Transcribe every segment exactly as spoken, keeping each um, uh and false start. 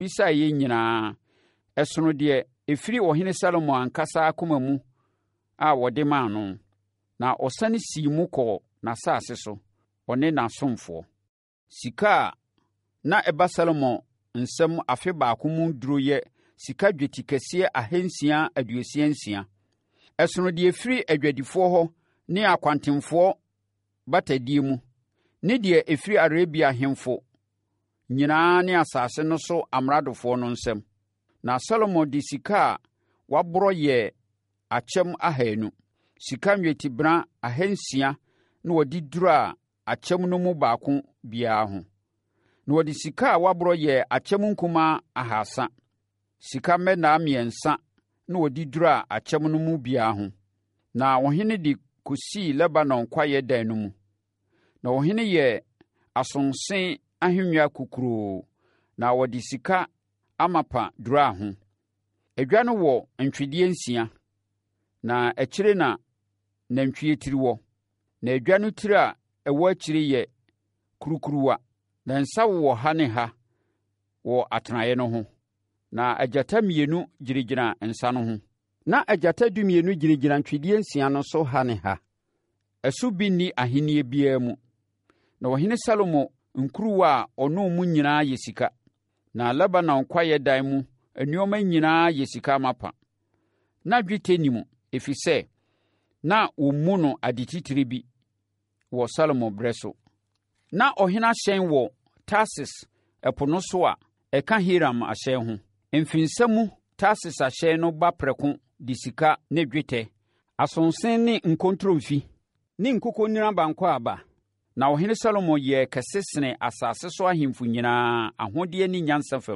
bisa ye nyinaa ɛsono deɛ ɛfiri ɔhene Salomo ankasa akoma mu a wɔde maa no, na ɔsane sii mu kɔɔ n'asase so ɔne n'asomfoɔ. Sika a na ɛba Salomo nsɛm afe baako mu duro yɛ sika dwetɛ kɛseɛ ahansia aduosia nsia. Ɛsono deɛ ɛfiri adwadifoɔ hɔ ne akwantemfoɔ batadie mu, ne deɛ ɛfiri Arabia ahemfo nyinaa ne asase no so amradofoɔ no nsɛm. Na Salomo de sika a waborɔ yɛɛ akyɛm ahanu, sika nnwetibena ahansia na wɔde duraa akyɛm no mu baako biara ho. Na wɔde sika a waborɔ yɛɛ akyɛm nkumaa ahasa, sika mmɛnaa mmiɛnsa na wɔde duraa akyɛm no mu biara ho. Na ɔhene de kɔsii Lebanon kwaeɛ dan no mu. Na ɔhene yɛɛ asonse ahennwa kukuroo, na wɔde sika amapa duraa ho. Edwa no wɔ ntwedeɛ nsia, na akyire na nantwie tiri wɔ. Na edwa no tiri a ɛwɔ akyire yɛ kurukuruwa, na nsa wɔ ha ne ha wɔ atenaeɛ no ho. Na agyata mmienu gyinagyina nsa no ho. Na agyata dumienu gyinagyina ntwedeɛ nsia no so ha ne ha. Ɛso bi nni ahennie biara mu. Na ɔhene Salomo nkuruwa a ɔno mu nyinaa yɛ sika. Na Lebanon kwaeɛ dan mu nneɛma nyinaa yɛ sika amapa. Na dwetɛ ni mu, ɛfiri sɛ na wɔmmu no ade titire bi wɔ Salomo berɛ so. Na ɔhene ahyɛn wɔ Tarsis ɛpo no so a ɛka Hiram ahyɛn ho. Mfinsa mu Tarsis ahyɛn no ba prɛko de sika ne dwetɛ, asonsen ne nkontromfi ne nkokɔnnina bankɔ aba. Na ɔhene Salomo yɛɛ kɛse sene asase so ahemfo nyinaa ahodeɛ ne nyansa fam.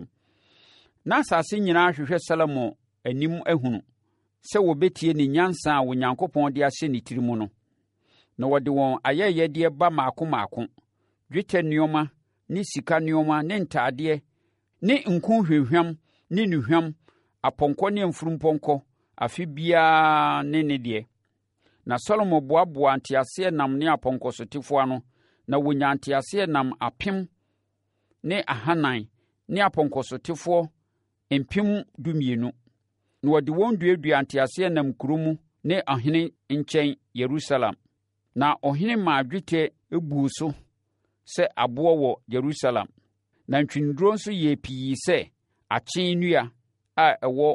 Na asase nyinaa hwehwɛ Salomo anim ahunu sɛ wɔbɛtie ne nyansa a Onyankopɔn de ahyɛ ne tiri mu no. Na wɔde wɔn ayɛyɛdeɛ ba maako maako, dwetɛ nneɛma ne sika nneɛma ne ntadeɛ ne nko hwehwam ne nnuhwam, apɔnkɔ ne mfurumpɔnkɔ, afe biara ne ne deɛ. Na Salomo boaboa nteaseɛnam ne apɔnkɔsotefoɔ ano, na wɔnya nteaseɛnam apem ne ahanan ne apɔnkɔsotefoɔ mpem dumienu. Na wɔde wɔn duadua nteaseɛnam kuro mu ne ɔhene nkyɛn Yerusalem. Na ɔhene maa dwetɛ ebuu so sɛ aboɔ wɔ Yerusalem. Na ntwenduro nso yɛ pii sɛ akyen nnua a ɛwɔ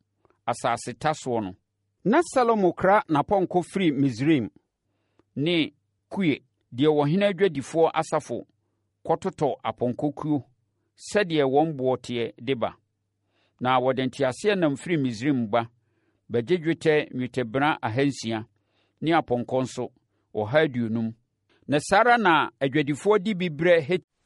asase tasoɔ no. Na Salomo kra n'apɔnkɔ firi Misraim ne Kue, deɛ ɔhene adwadifoɔ asafo kɔtotɔ apɔnkɔkuo sɛdeɛ wɔn boɔ teɛ de ba. Na wɔde nteaseɛnam firi Misraim ba, bɛgye dwetɛ nnwetɛbena ahansia ne apɔnkɔ nso ɔha aduonum. Na saa ara na adwadifoɔ de bi brɛ Het